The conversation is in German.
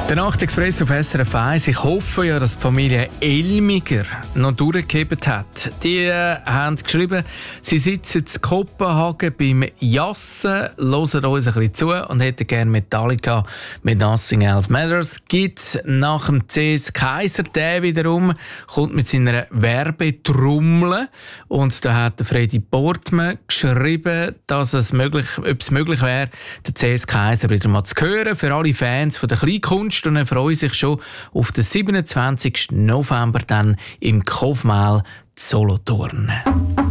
Der Nachtexpress auf SRF 1. Ich hoffe ja, dass die Familie Elmiger noch durchgehebt hat. Die haben geschrieben, sie sitzen in Kopenhagen beim Jassen, hören uns ein bisschen zu und hätten gerne Metallica mit «Nothing Else Matters». Gibt nach dem CS Kaiser, der wiederum kommt mit seiner Werbetrommel. Und da hat der Freddy Portman geschrieben, dass ob es möglich wäre, den CS Kaiser wieder mal zu hören. Für alle Fans von der Kleinkunst. Und er freut sich schon auf den 27. November dann im Kaufmal Solothurn.